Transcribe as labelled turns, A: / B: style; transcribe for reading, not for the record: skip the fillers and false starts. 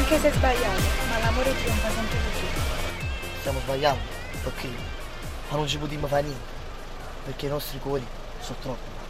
A: Anche se sbagliato, ma l'amore trionfa sempre di più.
B: Stiamo sbagliando, ok, ma non ci potremmo fare niente, perché i nostri cuori sono troppi.